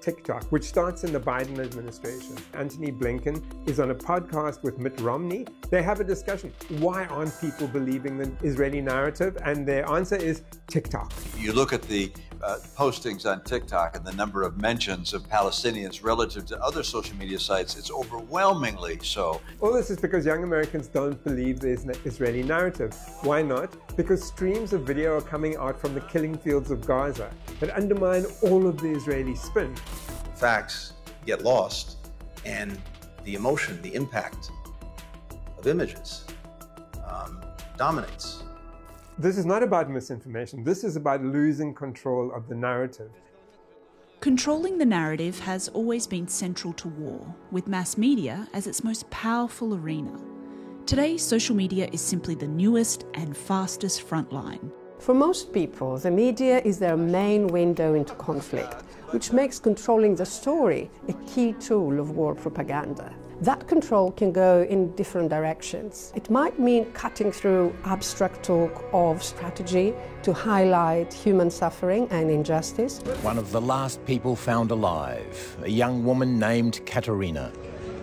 TikTok, which starts in the Biden administration. Antony Blinken is on a podcast with Mitt Romney. They have a discussion. Why aren't people believing the Israeli narrative? And their answer is TikTok. You look at the postings on TikTok and the number of mentions of Palestinians relative to other social media sites, it's overwhelmingly so. All this is because young Americans don't believe the Israeli narrative. Why not? Because streams of video are coming out from the killing fields of Gaza that undermine all of the Israeli spin. Facts get lost, and the emotion, the impact of images dominates. This is not about misinformation. This is about losing control of the narrative. Controlling the narrative has always been central to war, with mass media as its most powerful arena. Today, social media is simply the newest and fastest frontline. For most people, the media is their main window into conflict, which makes controlling the story a key tool of war propaganda. That control can go in different directions. It might mean cutting through abstract talk of strategy to highlight human suffering and injustice. One of the last people found alive, a young woman named Katerina.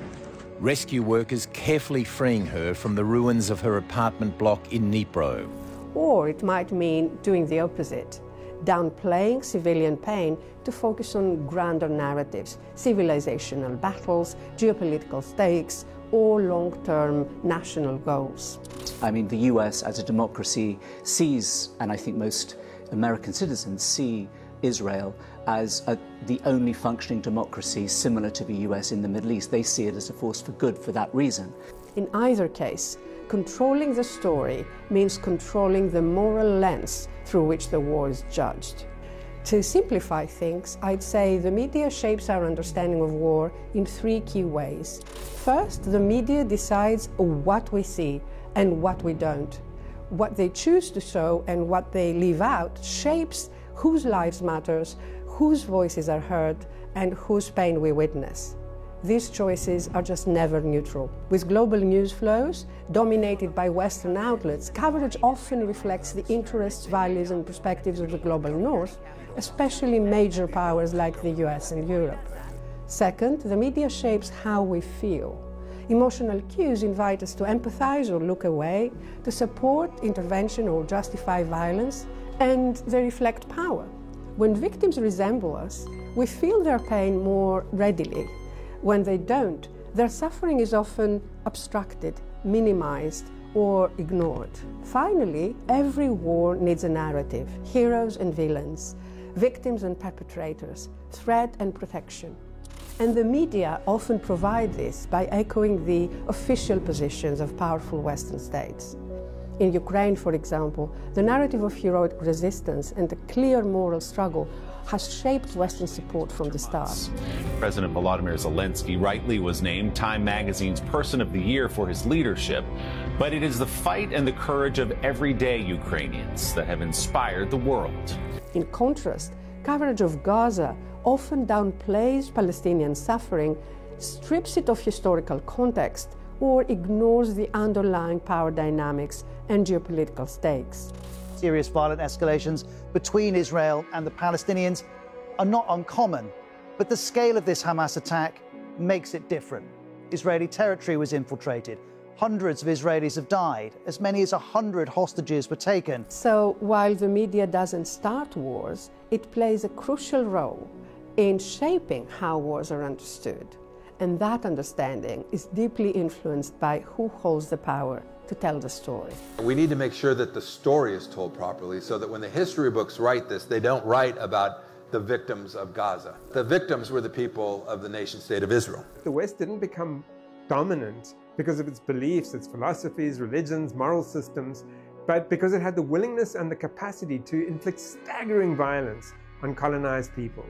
Rescue workers carefully freeing her from the ruins of her apartment block in Dnipro. Or it might mean doing the opposite, downplaying civilian pain to focus on grander narratives, civilizational battles, geopolitical stakes, or long-term national goals. I mean, the US as a democracy sees, and I think most American citizens see, Israel as the only functioning democracy similar to the US in the Middle East. They see it as a force for good for that reason. In either case, controlling the story means controlling the moral lens through which the war is judged. To simplify things, I'd say the media shapes our understanding of war in three key ways. First, the media decides what we see and what we don't. What they choose to show and what they leave out shapes whose lives matters, whose voices are heard, and whose pain we witness. These choices are just never neutral. With global news flows dominated by Western outlets, coverage often reflects the interests, values, and perspectives of the global North, especially major powers like the US and Europe. Second, the media shapes how we feel. Emotional cues invite us to empathize or look away, to support intervention or justify violence, and they reflect power. When victims resemble us, we feel their pain more readily. When they don't, their suffering is often obstructed, minimized, or ignored. Finally, every war needs a narrative, heroes and villains, victims and perpetrators, threat and protection. And the media often provide this by echoing the official positions of powerful Western states. In Ukraine, for example, the narrative of heroic resistance and a clear moral struggle has shaped Western support from the start. President Volodymyr Zelensky rightly was named Time Magazine's Person of the Year for his leadership, but it is the fight and the courage of everyday Ukrainians that have inspired the world. In contrast, coverage of Gaza often downplays Palestinian suffering, strips it of historical context, or ignores the underlying power dynamics and geopolitical stakes. Serious violent escalations between Israel and the Palestinians are not uncommon, but the scale of this Hamas attack makes it different. Israeli territory was infiltrated. Hundreds of Israelis have died. As many as 100 hostages were taken. So while the media doesn't start wars, it plays a crucial role in shaping how wars are understood. And that understanding is deeply influenced by who holds the power to tell the story. We need to make sure that the story is told properly so that when the history books write this, they don't write about the victims of Gaza. The victims were the people of the nation state of Israel. The West didn't become dominant because of its beliefs, its philosophies, religions, moral systems, but because it had the willingness and the capacity to inflict staggering violence on colonized people.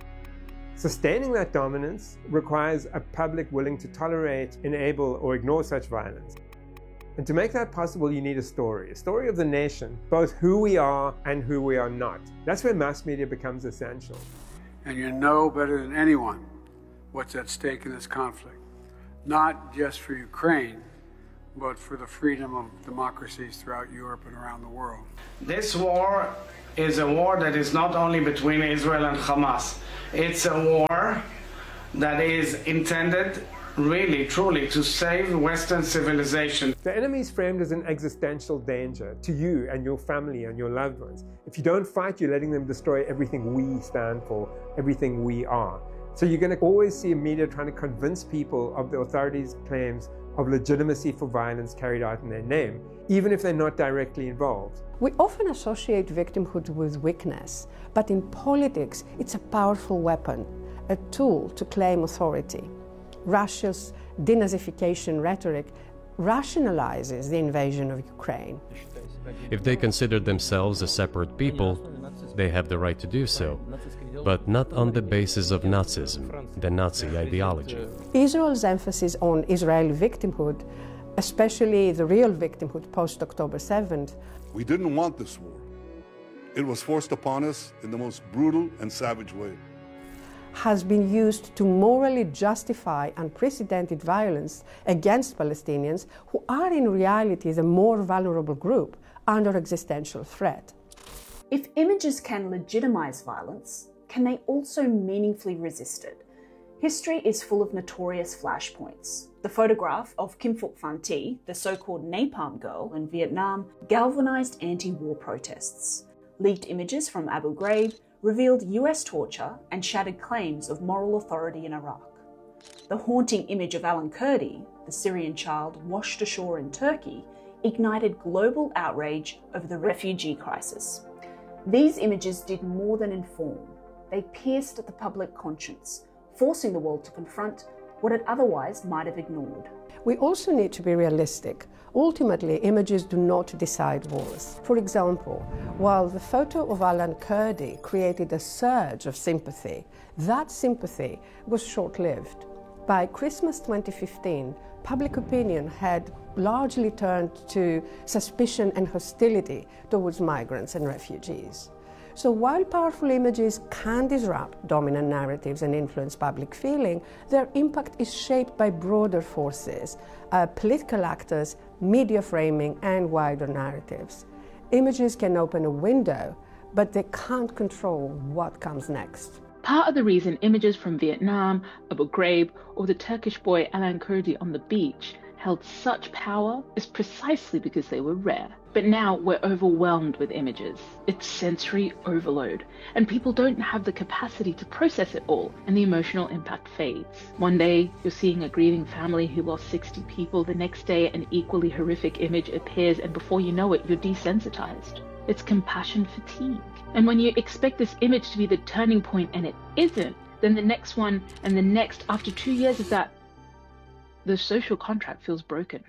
Sustaining that dominance requires a public willing to tolerate, enable, or ignore such violence. And to make that possible, you need a story of the nation, both who we are and who we are not. That's where mass media becomes essential. And you know better than anyone what's at stake in this conflict, not just for Ukraine, but for the freedom of democracies throughout Europe and around the world. This war is a war that is not only between Israel and Hamas. It's a war that is intended really, truly, to save Western civilization. The enemy is framed as an existential danger to you and your family and your loved ones. If you don't fight, you're letting them destroy everything we stand for, everything we are. So you're going to always see media trying to convince people of the authorities' claims of legitimacy for violence carried out in their name, even if they're not directly involved. We often associate victimhood with weakness, but in politics, it's a powerful weapon, a tool to claim authority. Russia's denazification rhetoric rationalizes the invasion of Ukraine. If they consider themselves a separate people, they have the right to do so, but not on the basis of Nazism, the Nazi ideology. Israel's emphasis on Israeli victimhood, especially the real victimhood post-October 7th. We didn't want this war. It was forced upon us in the most brutal and savage way. Has been used to morally justify unprecedented violence against Palestinians, who are in reality the more vulnerable group under existential threat. If images can legitimize violence, can they also meaningfully resist it? History is full of notorious flashpoints. The photograph of Kim Phuc Phan Thi, the so-called Napalm Girl in Vietnam, galvanized anti-war protests. Leaked images from Abu Ghraib revealed US torture and shattered claims of moral authority in Iraq. The haunting image of Alan Kurdi, the Syrian child washed ashore in Turkey, ignited global outrage over the refugee crisis. These images did more than inform. They pierced at the public conscience, forcing the world to confront what it otherwise might have ignored. We also need to be realistic. Ultimately, images do not decide wars. For example, while the photo of Alan Kurdi created a surge of sympathy, that sympathy was short-lived. By Christmas 2015, public opinion had largely turned to suspicion and hostility towards migrants and refugees. So while powerful images can disrupt dominant narratives and influence public feeling, their impact is shaped by broader forces, political actors, media framing, and wider narratives. Images can open a window, but they can't control what comes next. Part of the reason images from Vietnam, Abu Ghraib, or the Turkish boy Alan Kurdi on the beach held such power is precisely because they were rare. But now we're overwhelmed with images. It's sensory overload, and people don't have the capacity to process it all, and the emotional impact fades. One day, you're seeing a grieving family who lost 60 people. The next day, an equally horrific image appears, and before you know it, you're desensitized. It's compassion fatigue. And when you expect this image to be the turning point and it isn't, then the next one and the next, after 2 years of that, the social contract feels broken.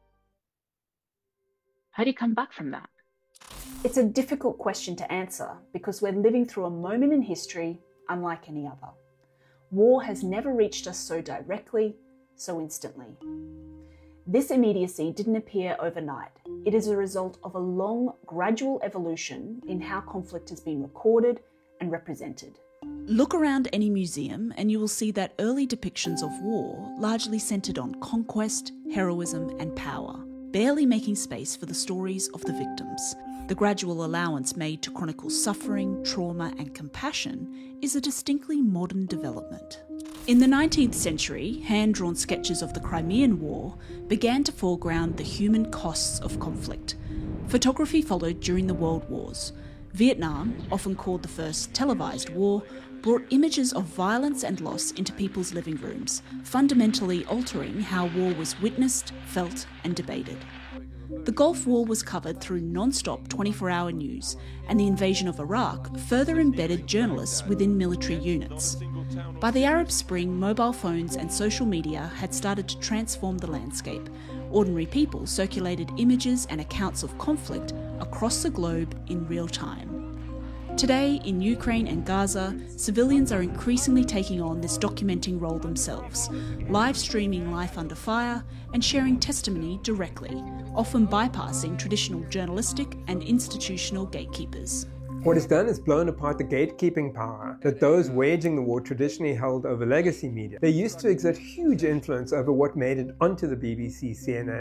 How do you come back from that? It's a difficult question to answer because we're living through a moment in history unlike any other. War has never reached us so directly, so instantly. This immediacy didn't appear overnight. It is a result of a long, gradual evolution in how conflict has been recorded and represented. Look around any museum and you will see that early depictions of war largely centred on conquest, heroism and power, barely making space for the stories of the victims. The gradual allowance made to chronicle suffering, trauma and compassion is a distinctly modern development. In the 19th century, hand-drawn sketches of the Crimean War began to foreground the human costs of conflict. Photography followed during the World Wars. Vietnam, often called the first televised war, brought images of violence and loss into people's living rooms, fundamentally altering how war was witnessed, felt and debated. The Gulf War was covered through non-stop 24-hour news, and the invasion of Iraq further embedded journalists within military units. By the Arab Spring, mobile phones and social media had started to transform the landscape. Ordinary people circulated images and accounts of conflict across the globe in real time. Today, in Ukraine and Gaza, civilians are increasingly taking on this documenting role themselves, live streaming life under fire and sharing testimony directly, often bypassing traditional journalistic and institutional gatekeepers. What it's done is blown apart the gatekeeping power that those waging the war traditionally held over legacy media. They used to exert huge influence over what made it onto the BBC, CNN,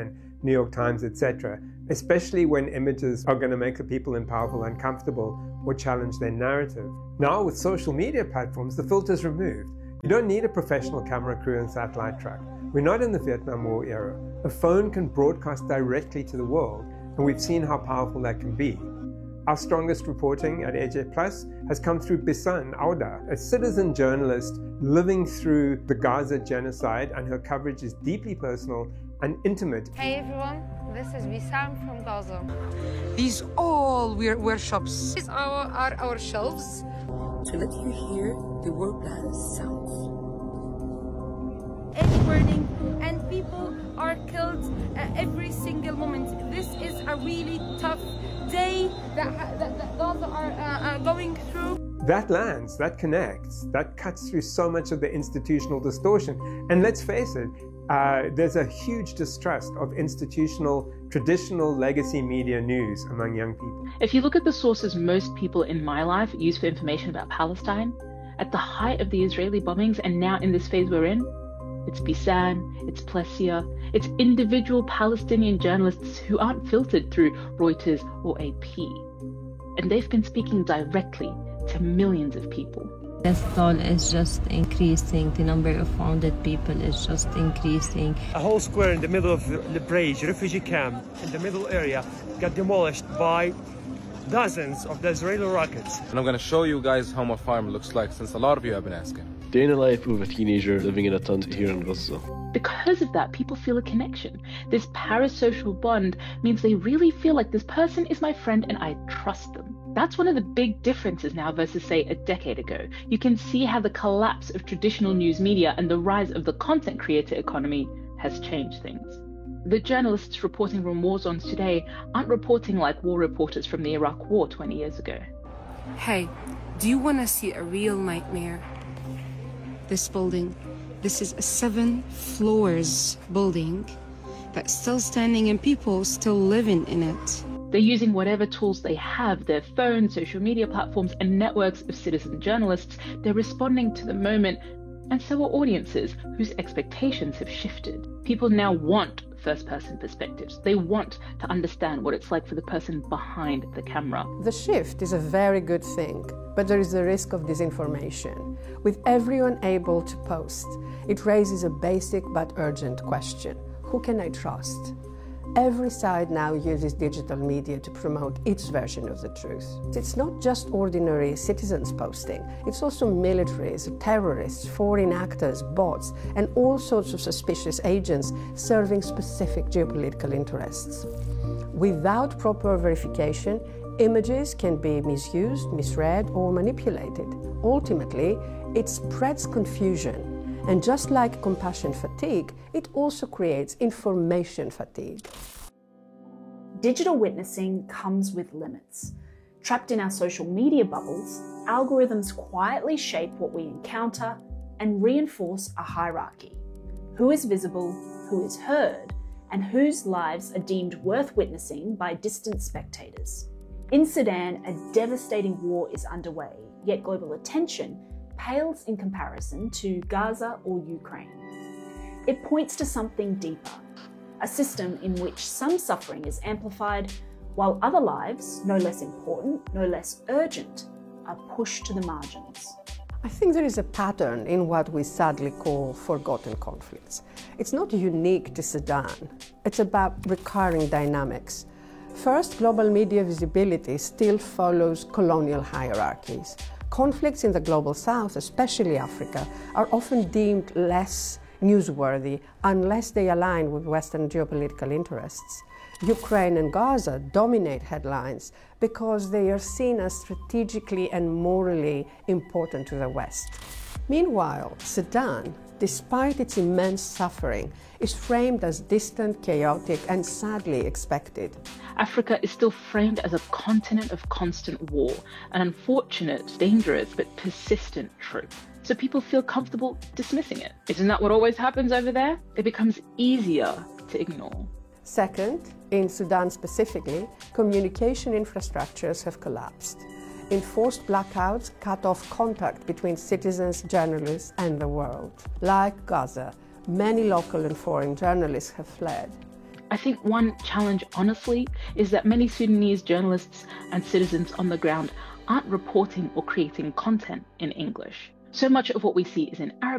New York Times, etc., especially when images are going to make the people in power uncomfortable or challenge their narrative. Now, with social media platforms, the filter's removed. You don't need a professional camera crew and satellite truck. We're not in the Vietnam War era. A phone can broadcast directly to the world, and we've seen how powerful that can be. Our strongest reporting at AJ Plus has come through Bisan Auda, a citizen journalist living through the Gaza genocide, and her coverage is deeply personal and intimate. Hey everyone, this is Bisan from Gaza. These all workshops. These are our shelves. To let you hear the war plan sounds. It's burning and people are killed every single moment. This is a really tough day that Gaza are going through. That lands, that connects, that cuts through so much of the institutional distortion. And let's face it, there's a huge distrust of institutional, traditional legacy media news among young people. If you look at the sources most people in my life use for information about Palestine, at the height of the Israeli bombings and now in this phase we're in, it's Bisan, it's Plessia, it's individual Palestinian journalists who aren't filtered through Reuters or AP. And they've been speaking directly to millions of people. Death toll is just increasing. The number of wounded people is just increasing. A whole square in the middle of the Bridge refugee camp in the middle area got demolished by dozens of the Israeli rockets. And I'm going to show you guys how my farm looks like, since a lot of you have been asking. Day in the life of a teenager living in a tent here in Gaza. Because of that, people feel a connection. This parasocial bond means they really feel like this person is my friend and I trust them. That's one of the big differences now versus, say, a decade ago. You can see how the collapse of traditional news media and the rise of the content creator economy has changed things. The journalists reporting from war zones today aren't reporting like war reporters from the Iraq War 20 years ago. Hey, do you want to see a real nightmare? This building, this is a 7 floors building that's still standing and people still living in it. They're using whatever tools they have, their phones, social media platforms, and networks of citizen journalists. They're responding to the moment, and so are audiences whose expectations have shifted. People now want first-person perspectives. They want to understand what it's like for the person behind the camera. The shift is a very good thing, but there is a risk of disinformation. With everyone able to post, it raises a basic but urgent question. Who can I trust? Every side now uses digital media to promote its version of the truth. It's not just ordinary citizens posting, it's also militaries, terrorists, foreign actors, bots, and all sorts of suspicious agents serving specific geopolitical interests. Without proper verification, images can be misused, misread, or manipulated. Ultimately, it spreads confusion. And just like compassion fatigue, it also creates information fatigue. Digital witnessing comes with limits. Trapped in our social media bubbles, algorithms quietly shape what we encounter and reinforce a hierarchy. Who is visible, who is heard, and whose lives are deemed worth witnessing by distant spectators. In Sudan, a devastating war is underway, yet global attention pales in comparison to Gaza or Ukraine. It points to something deeper, a system in which some suffering is amplified, while other lives, no less important, no less urgent, are pushed to the margins. I think there is a pattern in what we sadly call forgotten conflicts. It's not unique to Sudan. It's about recurring dynamics. First, global media visibility still follows colonial hierarchies. Conflicts in the global south, especially Africa, are often deemed less newsworthy unless they align with Western geopolitical interests. Ukraine and Gaza dominate headlines because they are seen as strategically and morally important to the West. Meanwhile, Sudan, despite its immense suffering, is framed as distant, chaotic, and sadly expected. Africa is still framed as a continent of constant war, an unfortunate, dangerous, but persistent trope. So people feel comfortable dismissing it. Isn't that what always happens over there? It becomes easier to ignore. Second, in Sudan specifically, communication infrastructures have collapsed. Enforced blackouts cut off contact between citizens, journalists, and the world. Like Gaza, many local and foreign journalists have fled. I think one challenge, honestly, is that many Sudanese journalists and citizens on the ground aren't reporting or creating content in English. So much of what we see is in Arabic